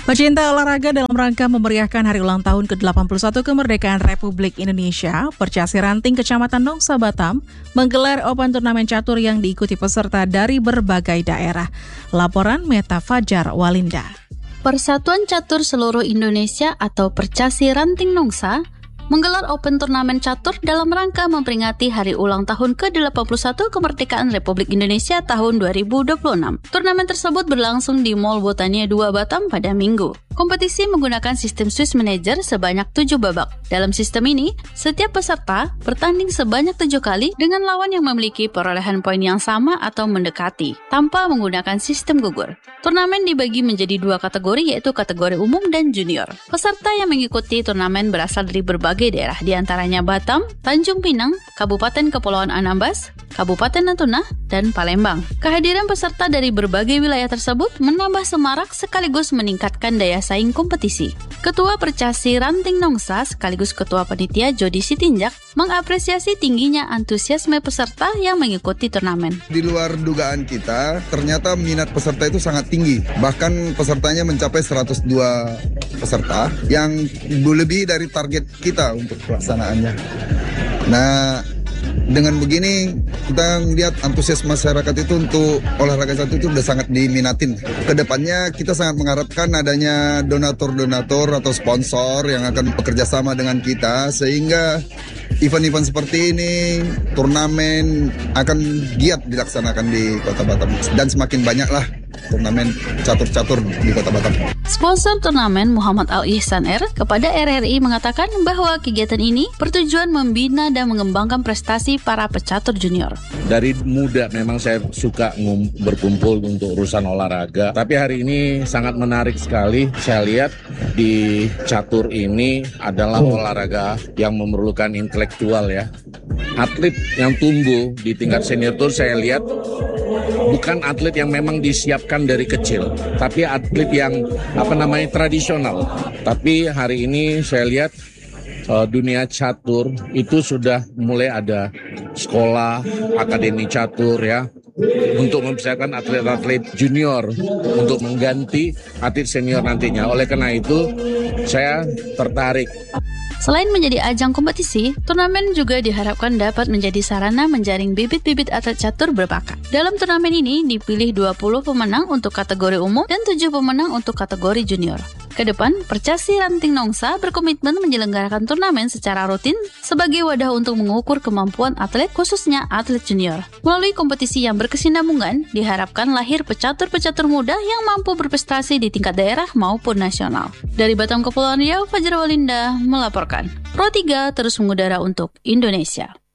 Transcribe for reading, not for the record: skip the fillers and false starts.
Pecinta olahraga dalam rangka memeriahkan hari ulang tahun ke-81 kemerdekaan Republik Indonesia, Percasi Ranting Kecamatan Nongsa Batam menggelar Open Turnamen Catur yang diikuti peserta dari berbagai daerah. Laporan Meta Fajar Walinda. Persatuan Catur Seluruh Indonesia atau Percasi Ranting Nongsa menggelar Open Turnamen Catur dalam rangka memperingati hari ulang tahun ke-81 kemerdekaan Republik Indonesia tahun 2026. Turnamen tersebut berlangsung di Mall Botania 2 Batam pada Minggu. Kompetisi menggunakan sistem Swiss Manager sebanyak 7 babak. Dalam sistem ini, setiap peserta bertanding sebanyak 7 kali dengan lawan yang memiliki perolehan poin yang sama atau mendekati, tanpa menggunakan sistem gugur. Turnamen dibagi menjadi 2 kategori, yaitu kategori umum dan junior. Peserta yang mengikuti turnamen berasal dari berbagai daerah, diantaranya Batam, Tanjung Pinang, Kabupaten Kepulauan Anambas, Kabupaten Natuna, dan Palembang. Kehadiran peserta dari berbagai wilayah tersebut menambah semarak sekaligus meningkatkan daya saing kompetisi. Ketua Percasi Ranting Nongsa sekaligus Ketua Panitia Jody Sitinjak mengapresiasi tingginya antusiasme peserta yang mengikuti turnamen. Di luar dugaan kita, ternyata minat peserta itu sangat tinggi. Bahkan pesertanya mencapai 102 peserta yang lebih dari target kita untuk pelaksanaannya. Nah, dengan begini kita lihat antusias masyarakat itu untuk olahraga catur itu sudah sangat diminatin. Kedepannya kita sangat mengharapkan adanya donatur-donatur atau sponsor yang akan bekerja sama dengan kita sehingga event-event seperti ini, turnamen akan giat dilaksanakan di Kota Batam dan semakin banyaklah turnamen catur-catur di Kota Batam. Sponsor turnamen Muhammad Al Ihsan R kepada RRI mengatakan bahwa kegiatan ini bertujuan membina dan mengembangkan prestasi para pecatur junior. Dari muda memang saya suka berkumpul untuk urusan olahraga, tapi hari ini sangat menarik sekali. Saya lihat di catur ini adalah olahraga yang memerlukan intelektual ya. Atlet yang tumbuh di tingkat senior itu saya lihat bukan atlet yang memang disiapkan dari kecil, tapi atlet yang tradisional. Tapi hari ini saya lihat dunia catur itu sudah mulai ada sekolah, akademi catur ya, untuk mempersiapkan atlet-atlet junior untuk mengganti atlet senior nantinya. Oleh karena itu saya tertarik. Selain menjadi ajang kompetisi, turnamen juga diharapkan dapat menjadi sarana menjaring bibit-bibit atlet catur berbakat. Dalam turnamen ini dipilih 20 pemenang untuk kategori umum dan 7 pemenang untuk kategori junior. Kedepan, Percasi Ranting Nongsa berkomitmen menyelenggarakan turnamen secara rutin sebagai wadah untuk mengukur kemampuan atlet, khususnya atlet junior. Melalui kompetisi yang berkesinambungan, diharapkan lahir pecatur-pecatur muda yang mampu berprestasi di tingkat daerah maupun nasional. Dari Batam Kepulauan Riau, Fajar Walinda melaporkan. Pro 3 terus mengudara untuk Indonesia.